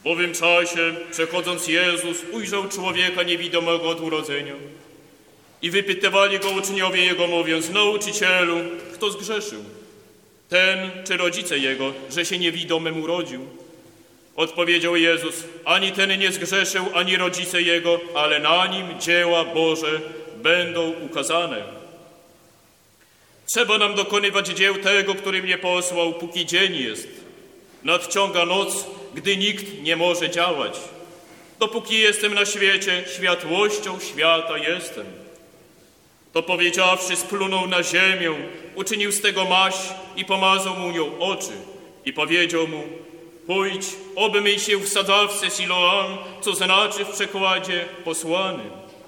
W owym czasie, przechodząc Jezus, ujrzał człowieka niewidomego od urodzenia. I wypytywali go uczniowie Jego, mówiąc: Nauczycielu, kto zgrzeszył? Ten czy rodzice Jego, że się niewidomym urodził? Odpowiedział Jezus: Ani ten nie zgrzeszył, ani rodzice Jego, ale na nim dzieła Boże będą ukazane. Trzeba nam dokonywać dzieł tego, który mnie posłał, póki dzień jest. Nadciąga noc, gdy nikt nie może działać. Dopóki jestem na świecie, światłością świata jestem. To powiedziawszy, splunął na ziemię, uczynił z tego maść i pomazał mu nią oczy. I powiedział mu: Pójdź, obmyj się w sadzawce Siloam, co znaczy w przekładzie posłany.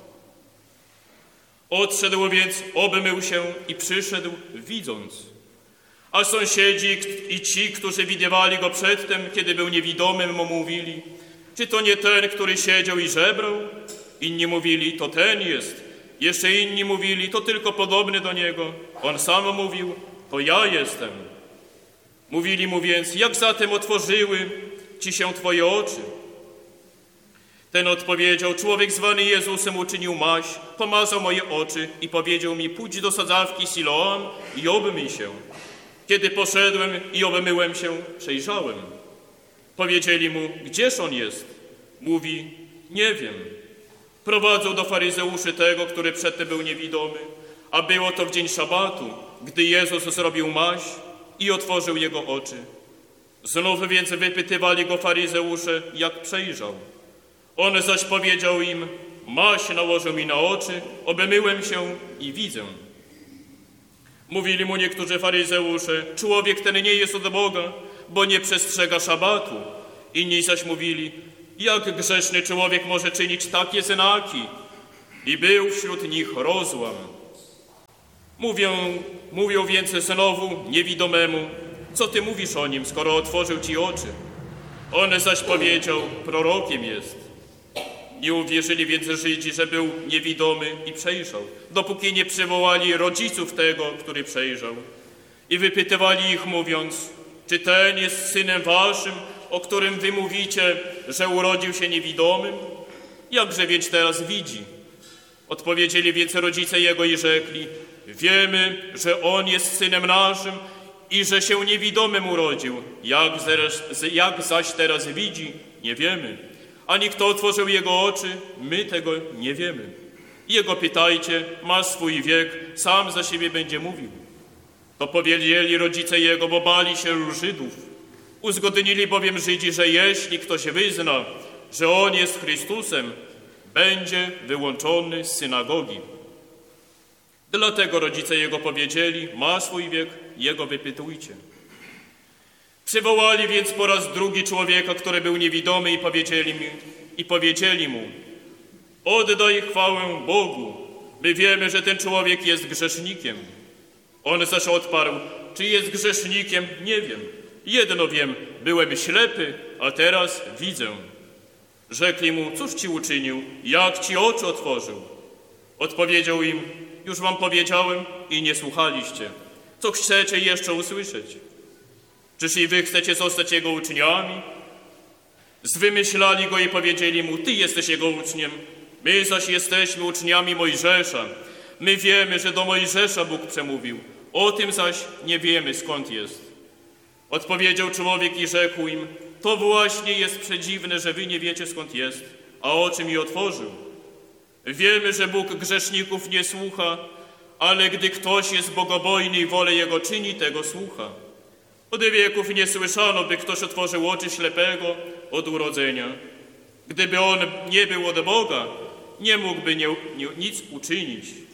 Odszedł więc, obmył się i przyszedł, widząc. A sąsiedzi i ci, którzy widywali go przedtem, kiedy był niewidomym, mu mówili: Czy to nie ten, który siedział i żebrał? Inni mówili: To ten jest. Jeszcze inni mówili: To tylko podobny do niego. On sam mówił: To ja jestem. Mówili mu więc: Jak zatem otworzyły ci się twoje oczy? Ten odpowiedział: Człowiek zwany Jezusem uczynił maść, pomazał moje oczy i powiedział mi: Pójdź do sadzawki Siloam i obmyj się. Kiedy poszedłem i obmyłem się, przejrzałem. Powiedzieli mu: Gdzież on jest? Mówi: Nie wiem. Prowadzą do faryzeuszy tego, który przedtem był niewidomy, a było to w dzień szabatu, gdy Jezus zrobił maść i otworzył jego oczy. Znów więc wypytywali go faryzeusze, jak przejrzał. On zaś powiedział im: Maść nałożył mi na oczy, obmyłem się i widzę. Mówili mu niektórzy faryzeusze: Człowiek ten nie jest od Boga, bo nie przestrzega szabatu. Inni zaś mówili: Jak grzeszny człowiek może czynić takie znaki? I był wśród nich rozłam. Mówią więc znowu niewidomemu: Co ty mówisz o nim, skoro otworzył ci oczy? On zaś powiedział: Prorokiem jest. Nie uwierzyli więc Żydzi, że był niewidomy i przejrzał, dopóki nie przywołali rodziców tego, który przejrzał. I wypytywali ich, mówiąc: Czy ten jest synem waszym, o którym wy mówicie, że urodził się niewidomym? Jakże więc teraz widzi? Odpowiedzieli więc rodzice jego i rzekli: Wiemy, że on jest synem naszym i że się niewidomym urodził. Jak zaś teraz widzi, nie wiemy. Ani kto otworzył jego oczy, my tego nie wiemy. Jego pytajcie, ma swój wiek, sam za siebie będzie mówił. To powiedzieli rodzice jego, bo bali się Żydów. Uzgodnili bowiem Żydzi, że jeśli ktoś wyzna, że on jest Chrystusem, będzie wyłączony z synagogi. Dlatego rodzice jego powiedzieli: Ma swój wiek, jego wypytujcie. Przywołali więc po raz drugi człowieka, który był niewidomy, i powiedzieli mu: Oddaj chwałę Bogu, my wiemy, że ten człowiek jest grzesznikiem. On zaś odparł: Czy jest grzesznikiem? Nie wiem. Jedno wiem, byłem ślepy, a teraz widzę. Rzekli mu: Cóż ci uczynił? Jak ci oczy otworzył? Odpowiedział im: Już wam powiedziałem i nie słuchaliście. Co chcecie jeszcze usłyszeć? Czyż i wy chcecie zostać jego uczniami? Zwymyślali go i powiedzieli mu: Ty jesteś jego uczniem, my zaś jesteśmy uczniami Mojżesza. My wiemy, że do Mojżesza Bóg przemówił, o tym zaś nie wiemy, skąd jest. Odpowiedział człowiek i rzekł im: To właśnie jest przedziwne, że wy nie wiecie, skąd jest, a oczy mi otworzył. Wiemy, że Bóg grzeszników nie słucha, ale gdy ktoś jest bogobojny i wolę Jego czyni, tego słucha. Od wieków nie słyszano, by ktoś otworzył oczy ślepego od urodzenia. Gdyby on nie był od Boga, nie mógłby nic uczynić.